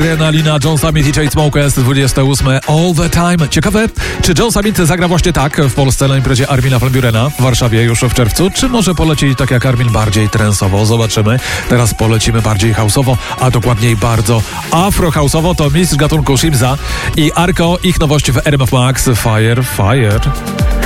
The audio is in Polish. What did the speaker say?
Adrenalina, John Summit i Chainsmokers, 28 All the Time. Ciekawe, czy John Summit zagra właśnie tak w Polsce na imprezie Armina van Burena w Warszawie już w czerwcu, czy może poleci tak jak Armin bardziej trensowo? Zobaczymy. Teraz polecimy bardziej house'owo, a dokładniej bardzo afro-house'owo. To mistrz gatunku Shimza i Arko, ich nowość w RMF Max, Fire.